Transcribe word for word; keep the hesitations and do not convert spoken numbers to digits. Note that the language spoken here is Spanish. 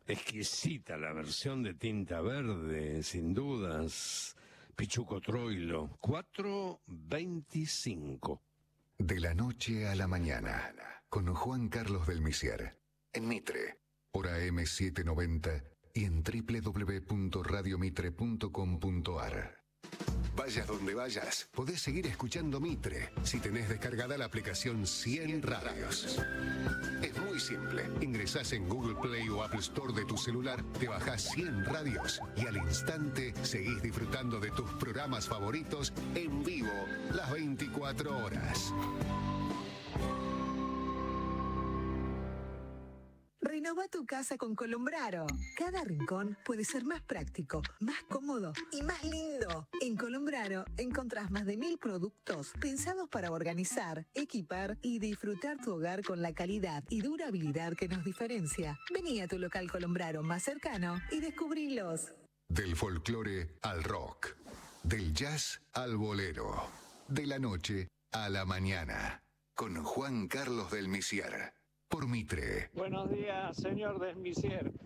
Exquisita la versión de Tinta Verde, sin dudas. Pichuco Troilo, cuatro veinticinco. De la noche a la mañana, con Juan Carlos del Misier, en Mitre, hora eme setecientos noventa y en doble u doble u doble u punto radio mitre punto com punto ar. Vayas donde vayas, podés seguir escuchando Mitre si tenés descargada la aplicación cien Radios. Es muy simple. Ingresás en Google Play o Apple Store de tu celular, te bajás cien Radios y al instante seguís disfrutando de tus programas favoritos en vivo las veinticuatro horas. Renova tu casa con Colombraro. Cada rincón puede ser más práctico, más cómodo y más lindo. En Colombraro encontrás más de mil productos pensados para organizar, equipar y disfrutar tu hogar con la calidad y durabilidad que nos diferencia. Vení a tu local Colombraro más cercano y descubrilos. Del folclore al rock, del jazz al bolero, de la noche a la mañana, con Juan Carlos del Misier. Por Mitre. Buenos días, señor Desmisier.